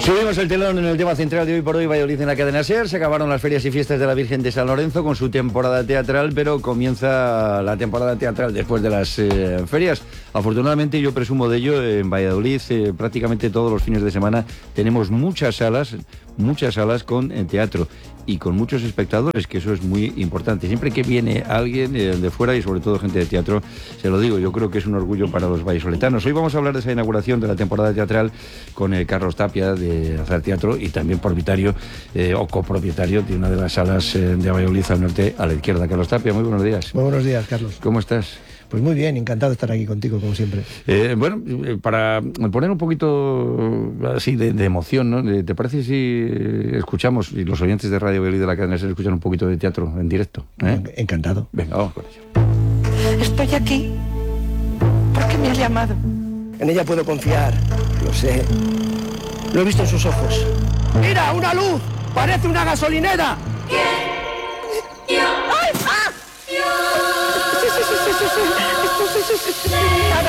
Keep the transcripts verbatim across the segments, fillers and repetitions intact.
Subimos el telón en el tema central de hoy por hoy. Valladolid en la cadena SER. Se acabaron las ferias y fiestas de la Virgen de San Lorenzo con su temporada teatral, pero comienza la temporada teatral después de las eh, ferias. Afortunadamente, yo presumo de ello, en Valladolid eh, prácticamente todos los fines de semana tenemos muchas salas, muchas salas con eh, teatro y con muchos espectadores, que eso es muy importante. Siempre que viene alguien eh, de fuera y sobre todo gente de teatro, se lo digo, yo creo que es un orgullo para los vallisoletanos. Hoy vamos a hablar de esa inauguración de la temporada teatral con eh, Carlos Tapia de Azar Teatro y también propietario eh, o copropietario de una de las salas eh, de Valladolid al norte, a la izquierda. Carlos Tapia, muy buenos días. Muy buenos días, Carlos. ¿Cómo estás? Pues muy bien, encantado de estar aquí contigo, como siempre. Eh, bueno, eh, para poner un poquito así de, de emoción, ¿no? ¿Te parece si escuchamos, y los oyentes de Radio Valladolid de la cadena SER escuchan un poquito de teatro en directo? ¿Eh? Encantado. Venga, vamos con ello. Estoy aquí porque me has llamado. En ella puedo confiar, lo sé. Lo he visto en sus ojos. ¡Mira, una luz! ¡Parece una gasolinera! ¿Qué? Yo. ¡Ay! ¡Ah! Yo. Sí, sí, sí, sí, sí, sí. Esto, sí, sí, sí, sí. Nada.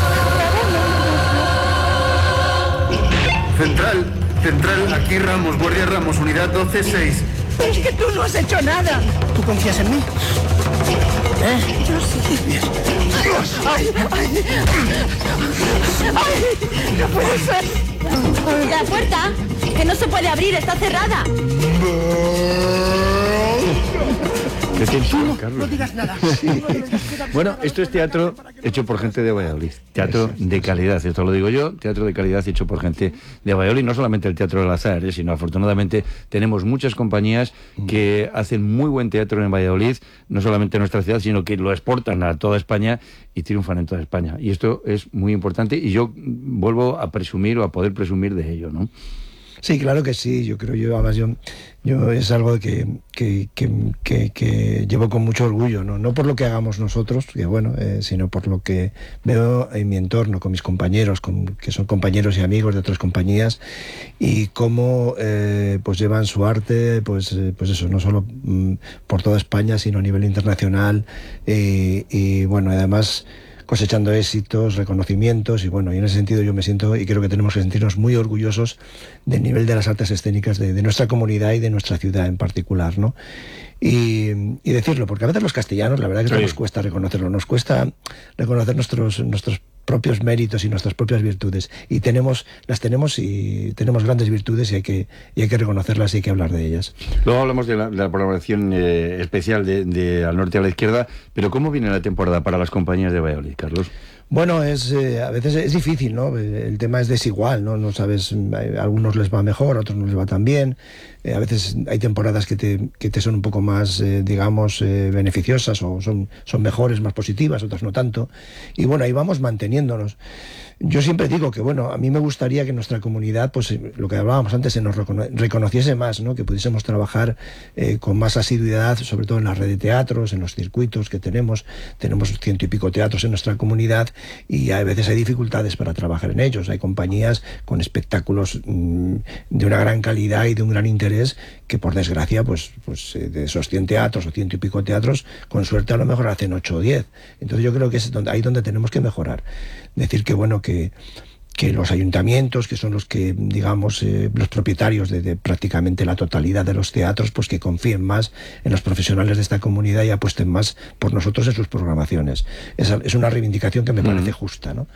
Nada. Central, central, aquí Ramos, guardia Ramos, unidad doce seis. Pero es que tú no has hecho nada. ¿Tú confías en mí? ¿Eh? Yo sí. Bien. ¡Ay! ¡Ay! ¡Ay! ¡No puede ser! La puerta, que no se puede abrir, está cerrada. ¿Qué tensión, Carlos? No digas nada. Bueno, esto es teatro hecho por gente de Valladolid. Teatro de calidad, esto lo digo yo. Teatro de calidad hecho por gente de Valladolid. No solamente el Teatro del Azar, ¿eh? Sino afortunadamente tenemos muchas compañías que hacen muy buen teatro en Valladolid. No solamente en nuestra ciudad, sino que lo exportan a toda España y triunfan en toda España. Y esto es muy importante y yo vuelvo a presumir o a poder presumir de ello, ¿no? Sí, claro que sí. Yo creo yo, además, yo, yo es algo que, que, que, que, que llevo con mucho orgullo, ¿no? No por lo que hagamos nosotros, que bueno, eh, sino por lo que veo en mi entorno, con mis compañeros, con, que son compañeros y amigos de otras compañías, y cómo eh, pues llevan su arte, pues, eh, pues eso, no solo mm, por toda España, sino a nivel internacional, eh, y bueno, además cosechando éxitos, reconocimientos, y bueno, y en ese sentido yo me siento, y creo que tenemos que sentirnos muy orgullosos del nivel de las artes escénicas de, de nuestra comunidad y de nuestra ciudad en particular, ¿no? Y, y decirlo, porque a veces los castellanos, la verdad que sí, nos cuesta reconocerlo, nos cuesta reconocer nuestros, nuestros propios méritos y nuestras propias virtudes, y tenemos, las tenemos y tenemos grandes virtudes y hay que, y hay que reconocerlas y hay que hablar de ellas. Luego hablamos de la, de la programación eh, especial de, de Al Norte a la Izquierda, pero ¿cómo viene la temporada para las compañías de Valladolid, Carlos? Bueno, es eh, a veces es difícil, ¿no? El tema es desigual, ¿no? No sabes, a algunos les va mejor, a otros no les va tan bien. Eh, a veces hay temporadas que te, que te son un poco más, eh, digamos, eh, beneficiosas o son, son mejores, más positivas, otras no tanto. Y bueno, ahí vamos manteniéndonos. Yo siempre digo que, bueno, a mí me gustaría que nuestra comunidad, pues lo que hablábamos antes, se nos recono- reconociese más, ¿no? Que pudiésemos trabajar eh, con más asiduidad, sobre todo en la red de teatros, en los circuitos que tenemos. Tenemos ciento y pico teatros en nuestra comunidad y a veces hay dificultades para trabajar en ellos. Hay compañías con espectáculos mmm, de una gran calidad y de un gran interés que, por desgracia, pues, pues eh, de esos cien teatros o ciento y pico teatros, con suerte a lo mejor hacen ocho o diez. Entonces yo creo que es donde, ahí donde tenemos que mejorar. Decir que, bueno, que que los ayuntamientos, que son los que, digamos, eh, los propietarios de, de prácticamente la totalidad de los teatros, pues que confíen más en los profesionales de esta comunidad y apuesten más por nosotros en sus programaciones. Es, es una reivindicación que me parece mm. justa, ¿no?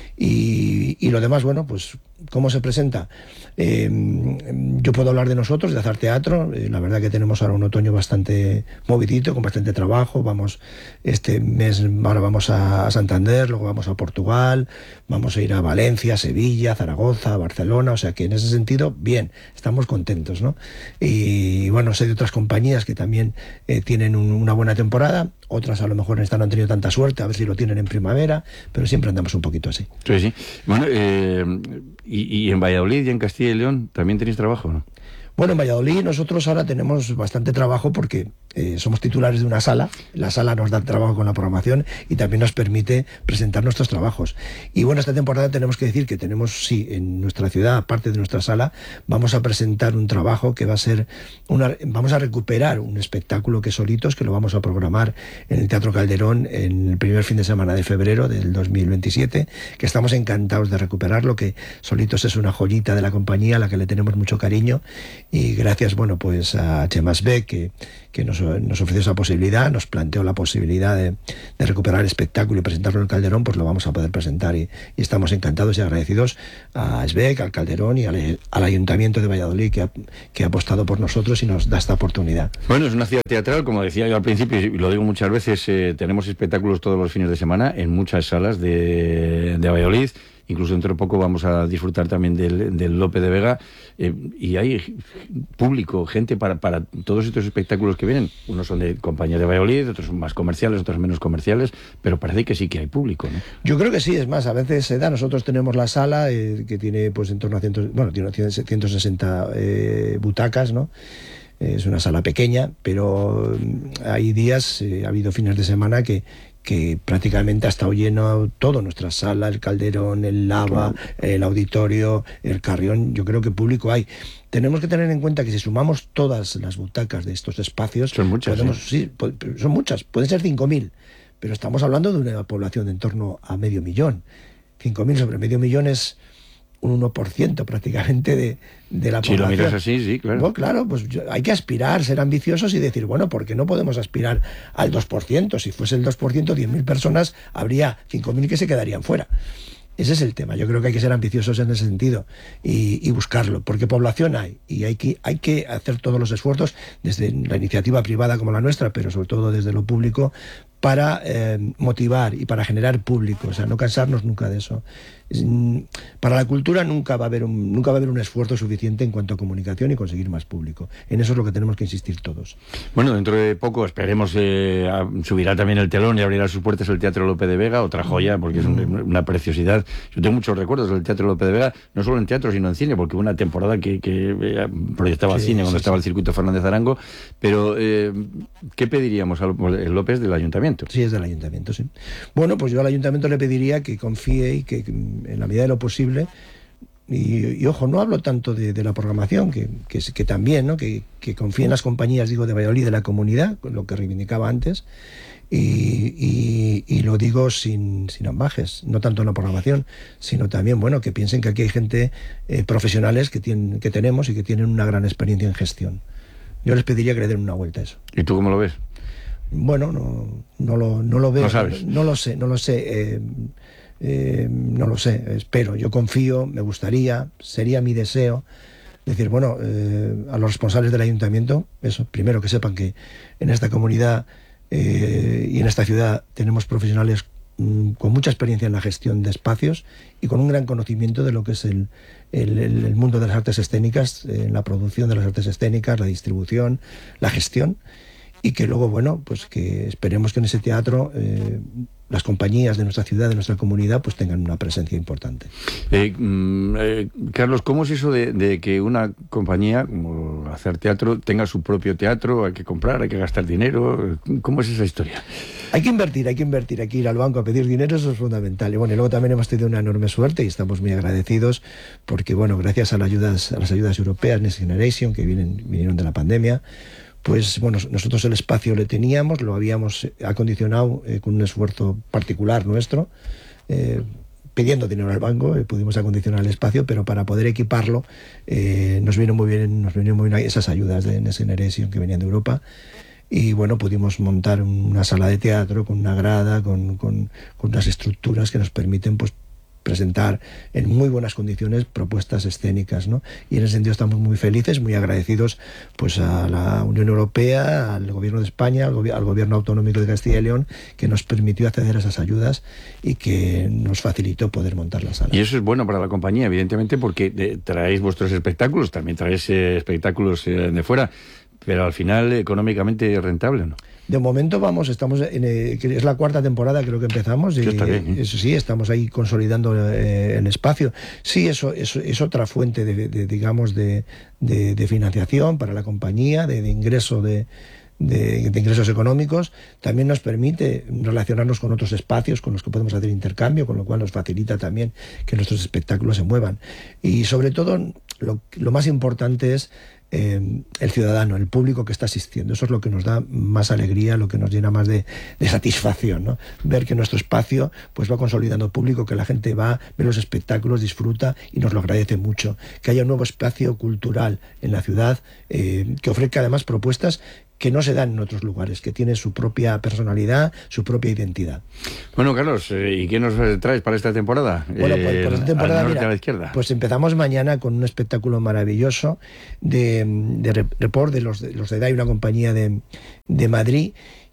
Y, y lo demás, bueno, pues ¿cómo se presenta? Eh, yo puedo hablar de nosotros, de Azar Teatro. Eh, la verdad que tenemos ahora un otoño bastante movidito, con bastante trabajo. Vamos, este mes ahora vamos a, a Santander, luego vamos a Portugal, vamos a ir a Valencia, Sevilla, Zaragoza, Barcelona. O sea que en ese sentido, bien, estamos contentos, ¿no? Y bueno, sé de otras compañías que también eh, tienen un, una buena temporada. Otras a lo mejor esta no han tenido tanta suerte, a ver si lo tienen en primavera, pero siempre andamos un poquito así. Sí, sí. Bueno, eh, y, y en Valladolid y en Castilla y León también tenéis trabajo, ¿no? Bueno, en Valladolid nosotros ahora tenemos bastante trabajo porque eh, somos titulares de una sala. La sala nos da trabajo con la programación y también nos permite presentar nuestros trabajos. Y bueno, esta temporada tenemos que decir que tenemos, sí, en nuestra ciudad, aparte de nuestra sala, vamos a presentar un trabajo que va a ser, una, vamos a recuperar un espectáculo que es Solitos, que lo vamos a programar en el Teatro Calderón en el primer fin de semana de febrero del dos mil veintisiete, que estamos encantados de recuperarlo, que Solitos es una joyita de la compañía a la que le tenemos mucho cariño. Y gracias, bueno, pues a Chemas Beck, que, que nos, nos ofreció esa posibilidad, nos planteó la posibilidad de, de recuperar el espectáculo y presentarlo en el Calderón, pues lo vamos a poder presentar. Y, y estamos encantados y agradecidos a Esbeck, al Calderón y al, al Ayuntamiento de Valladolid, que ha, que ha apostado por nosotros y nos da esta oportunidad. Bueno, es una ciudad teatral, como decía yo al principio, y lo digo muchas veces, eh, tenemos espectáculos todos los fines de semana en muchas salas de, de Valladolid. Incluso dentro de poco vamos a disfrutar también del, del Lope de Vega, eh, y hay público, gente para, para todos estos espectáculos que vienen. Unos son de compañía de Valladolid, otros son más comerciales, otros menos comerciales, pero parece que sí que hay público, ¿no? Yo creo que sí, es más, a veces se da. Nosotros tenemos la sala eh, que tiene pues en torno a ciento, bueno, tiene ciento sesenta eh, butacas, ¿no? Es una sala pequeña, pero hay días, eh, ha habido fines de semana que que prácticamente ha estado lleno todo, nuestra sala, el Calderón, el Lava, el Auditorio, el Carrión. Yo creo que público hay. Tenemos que tener en cuenta que si sumamos todas las butacas de estos espacios... Son muchas, podemos, ¿sí? Sí, son muchas, pueden ser cinco mil, pero estamos hablando de una población de en torno a medio millón. cinco mil sobre medio millón es un uno por ciento prácticamente de, de la población. Si lo miras así, sí, claro. Bueno, claro, pues yo, hay que aspirar, ser ambiciosos y decir, bueno, ¿por qué no podemos aspirar al dos por ciento? Si fuese el dos por ciento, diez mil personas, habría cinco mil que se quedarían fuera. Ese es el tema. Yo creo que hay que ser ambiciosos en ese sentido y, y buscarlo, porque población hay y hay que, hay que hacer todos los esfuerzos desde la iniciativa privada como la nuestra, pero sobre todo desde lo público, para eh, motivar y para generar público, o sea, no cansarnos nunca de eso. Para la cultura nunca va a haber un, nunca va a haber un esfuerzo suficiente en cuanto a comunicación y conseguir más público. En eso es lo que tenemos que insistir todos. Bueno, dentro de poco esperemos eh, a, subirá también el telón y abrirá sus puertas el Teatro Lope de Vega, otra joya, porque es un, una preciosidad. Yo tengo muchos recuerdos del Teatro Lope de Vega, no solo en teatro sino en cine, porque hubo una temporada que, que eh, proyectaba sí, cine sí, cuando sí. estaba el Circuito Fernández Arango, pero eh, ¿qué pediríamos al López del Ayuntamiento? Sí, es del Ayuntamiento, sí. Bueno, pues yo al Ayuntamiento le pediría que confíe y que, que en la medida de lo posible, y, y ojo, no hablo tanto de, de la programación, que, que, que también, ¿no? Que, que confíe en las compañías, digo, de Valladolid, de la comunidad, lo que reivindicaba antes, y, y, y lo digo sin, sin ambajes, no tanto en la programación, sino también, bueno, que piensen que aquí hay gente, eh, profesionales que, tienen, que tenemos y que tienen una gran experiencia en gestión. Yo les pediría que le den una vuelta a eso. ¿Y tú cómo lo ves? Bueno, no, no, lo, no lo veo. ¿No sabes? No, no lo sé, no lo sé. Eh, eh, no lo sé, espero. Yo confío, me gustaría, sería mi deseo decir, bueno, eh, a los responsables del ayuntamiento, eso, primero que sepan que en esta comunidad eh, y en esta ciudad tenemos profesionales mm, con mucha experiencia en la gestión de espacios y con un gran conocimiento de lo que es el, el, el, el mundo de las artes escénicas, en la producción de las artes escénicas, la distribución, la gestión. Y que luego, bueno, pues que esperemos que en ese teatro eh, las compañías de nuestra ciudad, de nuestra comunidad, pues tengan una presencia importante. Eh, eh, Carlos, ¿cómo es eso de, de que una compañía, como hacer teatro, tenga su propio teatro? Hay que comprar, hay que gastar dinero. ¿Cómo es esa historia? Hay que invertir, hay que invertir, hay que ir al banco a pedir dinero, eso es fundamental. Y bueno, y luego también hemos tenido una enorme suerte y estamos muy agradecidos porque, bueno, gracias a las ayudas, a las ayudas europeas, Next Generation, que vienen, vinieron de la pandemia, pues bueno, nosotros el espacio le teníamos, lo habíamos acondicionado eh, con un esfuerzo particular nuestro, eh, pidiendo dinero al banco, eh, pudimos acondicionar el espacio, pero para poder equiparlo eh, nos vino muy bien, nos vinieron muy bien esas ayudas de Next Generation que venían de Europa. Y bueno, pudimos montar una sala de teatro con una grada, con, con, con unas estructuras que nos permiten pues presentar en muy buenas condiciones propuestas escénicas, ¿no? Y en ese sentido estamos muy felices, muy agradecidos pues a la Unión Europea, al Gobierno de España, al, gobi- al Gobierno Autonómico de Castilla y León, que nos permitió acceder a esas ayudas y que nos facilitó poder montar la sala. Y eso es bueno para la compañía, evidentemente, porque eh, traéis vuestros espectáculos, también traéis eh, espectáculos eh, de fuera, pero al final económicamente es rentable, ¿no? De momento vamos, estamos en, eh, es la cuarta temporada creo que empezamos y sí, está bien, ¿eh? Eso sí, estamos ahí consolidando eh, el espacio. Sí, eso, eso es otra fuente de, de digamos de, de, de financiación para la compañía, de, de ingreso de De, de ingresos económicos. También nos permite relacionarnos con otros espacios con los que podemos hacer intercambio, con lo cual nos facilita también que nuestros espectáculos se muevan. Y sobre todo lo, lo más importante es eh, el ciudadano, el público que está asistiendo. Eso es lo que nos da más alegría, lo que nos llena más de, de satisfacción, ¿no? Ver que nuestro espacio pues va consolidando público, que la gente va, ve los espectáculos, disfruta y nos lo agradece mucho. Que haya un nuevo espacio cultural en la ciudad eh, que ofrezca además propuestas que no se dan en otros lugares, que tiene su propia personalidad, su propia identidad. Bueno, Carlos, eh, ¿y qué nos traes para esta temporada? Bueno, pues eh, para esta temporada, al norte, mira, a la izquierda. Pues empezamos mañana con un espectáculo maravilloso de, de report de los de, los de D A I, una compañía de, de Madrid,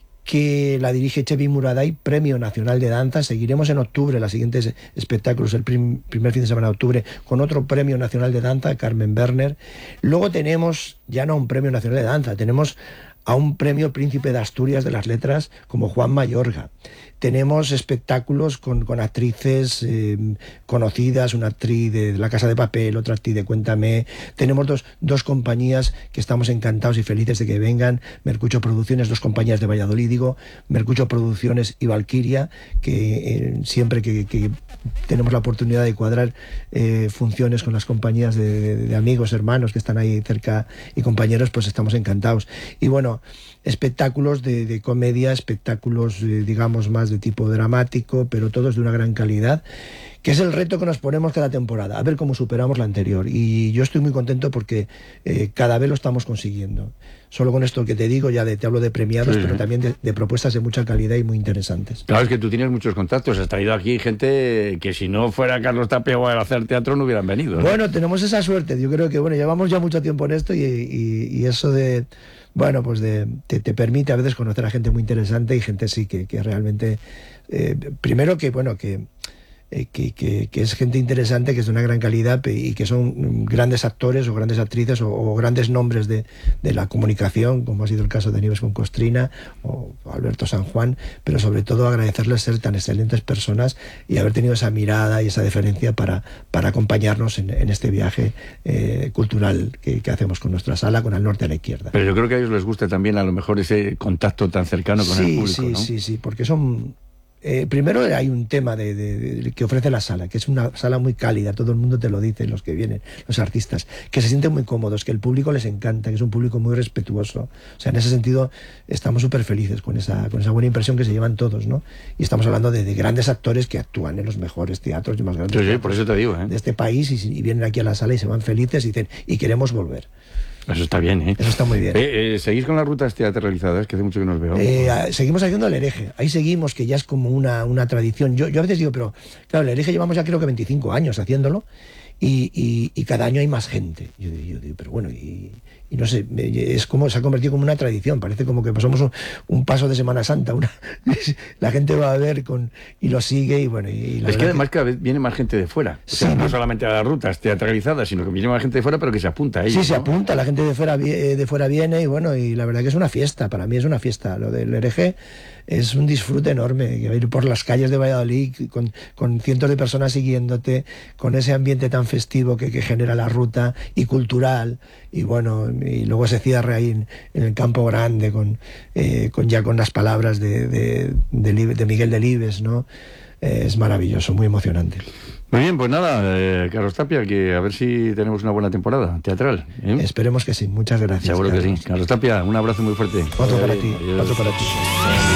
que la dirige Chevy Muraday, Premio Nacional de Danza. Seguiremos en octubre, los siguientes espectáculos, el prim, primer fin de semana de octubre, con otro Premio Nacional de Danza, Carmen Werner. Luego tenemos, ya no un Premio Nacional de Danza, tenemos a un Premio Príncipe de Asturias de las Letras como Juan Mayorga. Tenemos espectáculos con, con actrices eh, conocidas, una actriz de La Casa de Papel, otra actriz de Cuéntame. Tenemos dos, dos compañías que estamos encantados y felices de que vengan. Mercucho Producciones, dos compañías de Valladolid, digo, Mercucho Producciones y Valquiria, que eh, siempre que, que tenemos la oportunidad de cuadrar eh, funciones con las compañías de, de, de amigos, hermanos que están ahí cerca y compañeros, pues estamos encantados. Y bueno, espectáculos de, de comedia, espectáculos eh, digamos más de tipo dramático, pero todos de una gran calidad, que es el reto que nos ponemos cada temporada, a ver cómo superamos la anterior. Y yo estoy muy contento porque eh, cada vez lo estamos consiguiendo. Solo con esto que te digo, ya de, te hablo de premiados, sí, pero también de, de propuestas de mucha calidad y muy interesantes. Claro, es que tú tienes muchos contactos, has traído aquí gente que si no fuera Carlos Tapia o a hacer teatro no hubieran venido, ¿no? Bueno, tenemos esa suerte, yo creo que bueno, llevamos ya mucho tiempo en esto y, y, y eso de... Bueno, pues de, te, te permite a veces conocer a gente muy interesante y gente sí que, que realmente... Eh, primero que, bueno, que... Que, que, que es gente interesante, que es de una gran calidad y que son grandes actores o grandes actrices o, o grandes nombres de, de la comunicación, como ha sido el caso de Nieves con Costrina o Alberto San Juan, pero sobre todo agradecerles ser tan excelentes personas y haber tenido esa mirada y esa deferencia para, para acompañarnos en, en este viaje eh, cultural que, que hacemos con nuestra sala, con Al Norte a la Izquierda. Pero yo creo que a ellos les gusta también a lo mejor ese contacto tan cercano con sí, el público, sí, ¿no? Sí, sí, porque son... Eh, primero hay un tema de, de, de, que ofrece la sala, que es una sala muy cálida, todo el mundo te lo dice, los que vienen, los artistas, que se sienten muy cómodos, que el público les encanta, que es un público muy respetuoso. O sea, en ese sentido estamos súper felices con esa, con esa buena impresión que se llevan todos, ¿no? Y estamos hablando de, de grandes actores que actúan en los mejores teatros y más grandes sí, sí, por eso te digo, ¿eh? de este país y, y vienen aquí a la sala y se van felices y dicen, y queremos volver. Eso está bien, ¿eh? Eso está muy bien. Eh, eh, ¿Seguís con las rutas teatralizadas? Que hace mucho que nos veo. Eh, seguimos haciendo el hereje. Ahí seguimos, que ya es como una, una tradición. Yo, yo a veces digo, pero claro, el hereje llevamos ya creo que veinticinco años haciéndolo y, y, y cada año hay más gente. Yo, yo digo, pero bueno, y, y no sé, es como se ha convertido como una tradición. Parece como que somos un, un paso de Semana Santa. Una, la gente va a ver con y lo sigue y bueno. Y la es que además que... cada vez viene más gente de fuera. O sea, sí, no solamente a las rutas teatralizadas, sino que viene más gente de fuera, pero que se apunta a ello. Sí, ¿no? se apunta, la gente de fuera, de fuera viene y bueno, y la verdad que es una fiesta. Para mí es una fiesta. Lo del hereje es un disfrute enorme, ir por las calles de Valladolid con, con cientos de personas siguiéndote, con ese ambiente tan festivo que, que genera la ruta y cultural, y bueno, y luego se cierra ahí en, en el Campo Grande con, eh, con ya con las palabras de, de, de, de Miguel Delibes, ¿no? Eh, es maravilloso, muy emocionante. Muy bien, pues nada, eh, Carlos Tapia, que a ver si tenemos una buena temporada teatral, ¿eh? Esperemos que sí, muchas gracias. Seguro Carlos. que sí. Carlos Tapia, un abrazo muy fuerte. Otro para Adiós. ti, Adiós. otro para ti.